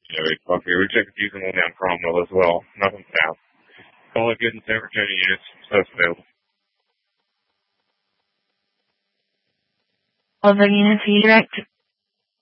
Yeah, we coffee. We checked using one down Cromwell as well. Nothing found. All the good in San Virginia units. Stuff's available. All the units redirect